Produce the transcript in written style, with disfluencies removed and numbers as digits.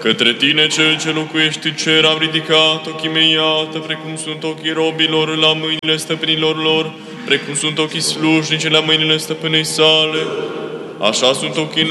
Către tine, cel ce locuiești în cer, am ridicat ochii mei, iată, precum sunt ochii robilor la mâinile stăpânilor lor, precum sunt ochii slujnice la mâinile stăpânei sale, așa sunt ochii